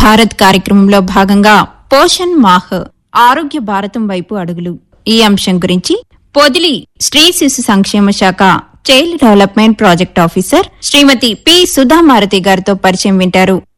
భారత్ కార్యక్రమంలో భాగంగా పోషణ్ మాహ్ ఆరోగ్య భారతం వైపు అడుగులు ఈ అంశం గురించి పొదిలి స్త్రీ శిశు సంక్షేమ శాఖ చైల్డ్ డెవలప్మెంట్ ప్రాజెక్ట్ ఆఫీసర్ శ్రీమతి పి సుధామారతి గారితో పరిచయం వింటారు.